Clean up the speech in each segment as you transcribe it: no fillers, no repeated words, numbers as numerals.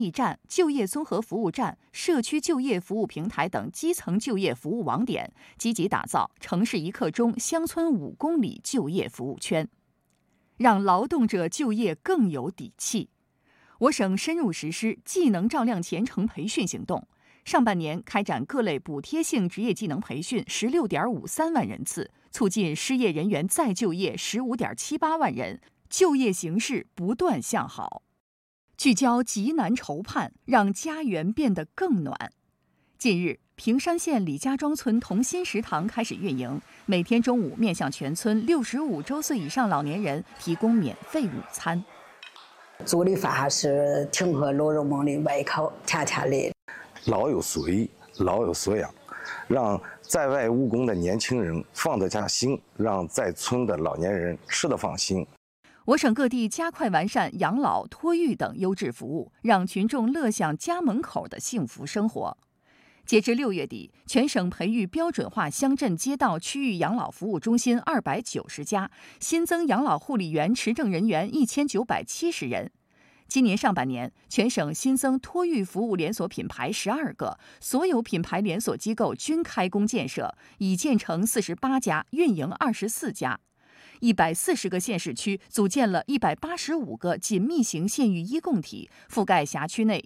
站、就业综合服务站、社区就业服务平台等基层就业服务网点，积极打造城市1刻钟、乡村5公里就业服务圈，让劳动者就业更有底气。我省深入实施技能照亮前程培训行动，上半年开展各类补贴性职业技能培训16.53万人次，促进失业人员再就业15.78万人，就业形势不断向好。聚焦急难愁盼，让家园变得更暖。近日，平山县李家庄村同心食堂开始运营，每天中午面向全村65周岁以上老年人提供免费午餐。 做的饭是挺和老人们的胃口，甜甜的。 老有所依，老有所养，让在外务工的年轻人放得下心，让在村的老年人吃得放心。 我省各地加快完善养老、托育等优质服务，让群众乐享家门口的幸福生活。截至6月底，全省培育标准化乡镇街道区域养老服务中心290家，新增养老护理员持证人员1970人。今年上半年，全省新增托育服务连锁品牌12个，所有品牌连锁机构均开工建设，已建成48家，运营24家。140个县市区组建了185个紧密型县域医共体，覆盖辖区内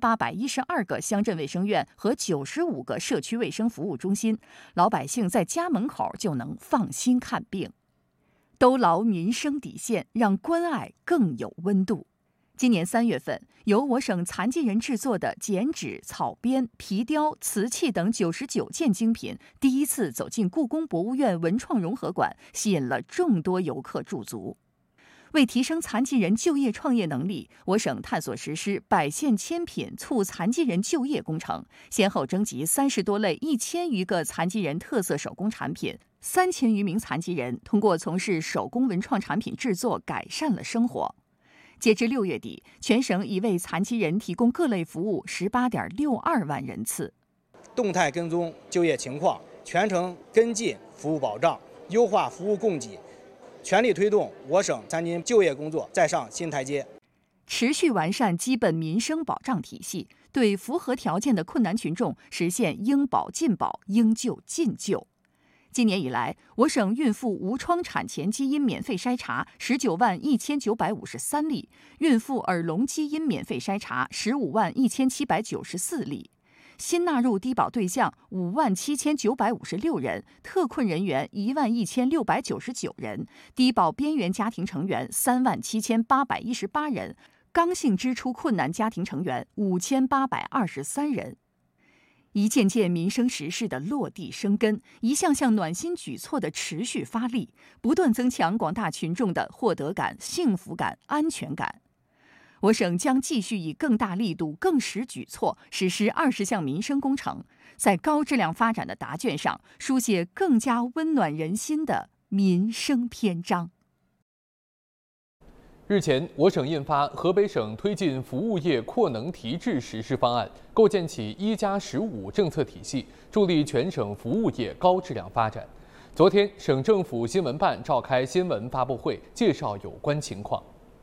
1812个乡镇卫生院和95个社区卫生服务中心，老百姓在家门口就能放心看病。都牢民生底线，让关爱更有温度。今年3月份，由我省残疾人制作的剪纸、草编、皮雕、瓷器等99件精品第一次走进故宫博物院文创融合馆，吸引了众多游客驻足。为提升残疾人就业创业能力，我省探索实施百县千品促残疾人就业工程，先后征集30多类1000余个残疾人特色手工产品，3000余名残疾人通过从事手工文创产品制作改善了生活。截至6月底，全省已为残疾人提供各类服务18.62万人次。 动态跟踪就业情况，全程跟进服务保障，优化服务供给，全力推动我省残疾人就业工作再上新台阶。 持续完善基本民生保障体系，对符合条件的困难群众实现应保尽保、应救尽救。今年以来，我省孕妇无创产前基因免费筛查191953例，孕妇耳聋基因免费筛查151794例，新纳入低保对象57956人，特困人员11699人，低保边缘家庭成员37818人，刚性支出困难家庭成员5823人。一件件民生实事的落地生根，一项项暖心举措的持续发力，不断增强广大群众的获得感、幸福感、安全感。我省将继续以更大力度、更实举措实施20项民生工程，在高质量发展的答卷上书写更加温暖人心的民生篇章。 日前，我省印发《河北省推进服务业扩能提质实施方案》，构建起1+15政策体系，助力全省服务业高质量发展。昨天，省政府新闻办召开新闻发布会，介绍有关情况。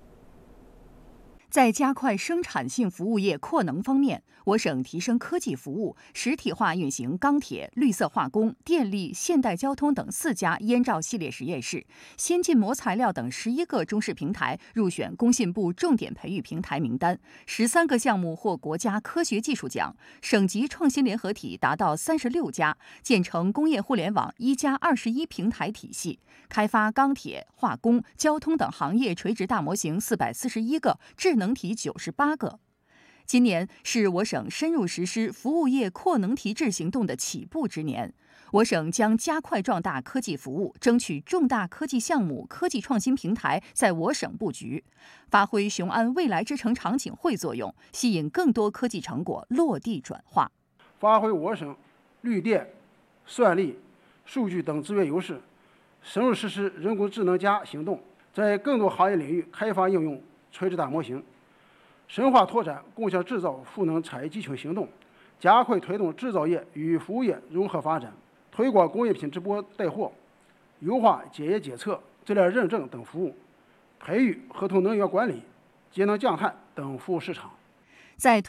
在加快生产性服务业扩能方面，我省提升科技服务，实体化运行钢铁、绿色化工、电力、现代交通等4家烟罩系列实验室，先进模材料等11个中试平台入选工信部重点培育平台名单，13个项目获国家科学技术奖，省级创新联合体达到36家，建成工业互联网1+21平台体系，开发钢铁、化工、交通等行业垂直大模型441个，智能体98个。今年是我省深入实施服务业扩能提质行动的起步之年，我省将加快壮大科技服务，争取重大科技项目、科技创新平台在我省布局，发挥雄安未来之城场景会作用，吸引更多科技成果落地转化， 发挥我省绿电、算力、数据等资源优势，深入实施人工智能+行动，在更多行业领域开发应用垂直大模型，深化拓展共享制造赋能产业集群行动，加快推动制造业与服务业融合发展，推广工业品直播带货，优化检验检测、质量认证等服务，培育合同能源管理、节能降碳等服务市场。 在